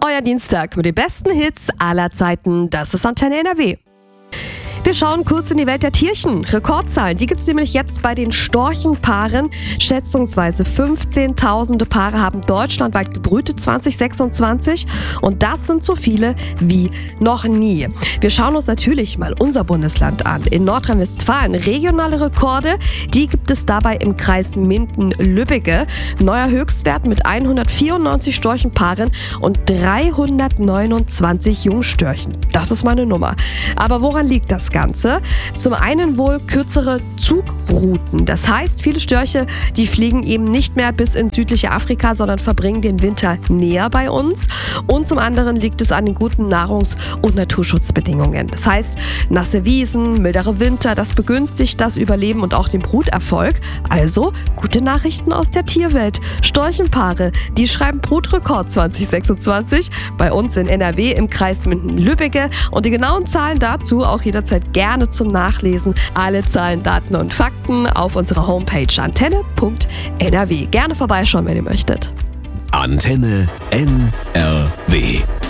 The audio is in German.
Euer Dienstag mit den besten Hits aller Zeiten. Das ist Antenne NRW. Wir schauen kurz in die Welt der Tierchen. Rekordzahlen, die gibt es nämlich jetzt bei den Storchenpaaren. Schätzungsweise 15.000 Paare haben deutschlandweit gebrütet 2026 und das sind so viele wie noch nie. Wir schauen uns natürlich mal unser Bundesland an. In Nordrhein-Westfalen regionale Rekorde, die gibt es dabei im Kreis Minden-Lübbecke. Neuer Höchstwert mit 194 Storchenpaaren und 329 Jungstörchen. Das ist meine Nummer. Aber woran liegt das Ganze? Zum einen wohl kürzere Zugrouten. Das heißt, viele Störche, die fliegen eben nicht mehr bis ins südliche Afrika, sondern verbringen den Winter näher bei uns. Und zum anderen liegt es an den guten Nahrungs- und Naturschutzbedingungen. Das heißt, nasse Wiesen, mildere Winter, das begünstigt das Überleben und auch den Bruterfolg. Also gute Nachrichten aus der Tierwelt. Storchenpaare, die schreiben Brutrekord 2026 bei uns in NRW im Kreis Minden-Lübbecke. Und die genauen Zahlen dazu auch jederzeit gerne zum Nachlesen. Alle Zahlen, Daten und Fakten auf unserer Homepage antenne.nrw. Gerne vorbeischauen, wenn ihr möchtet. Antenne NRW.